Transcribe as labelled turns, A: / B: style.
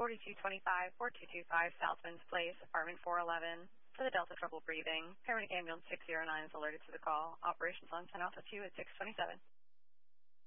A: 4225-4225 Southwinds Place, apartment 411. For the Delta trouble breathing, paramedic ambulance 609 is alerted to the call. Operations on 10 Alpha 2 at 627.